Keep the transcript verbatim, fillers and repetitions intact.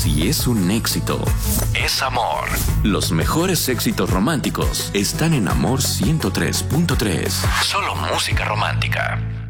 Si es un éxito, es amor. Los mejores éxitos románticos están en Amor ciento tres punto tres. Solo música romántica.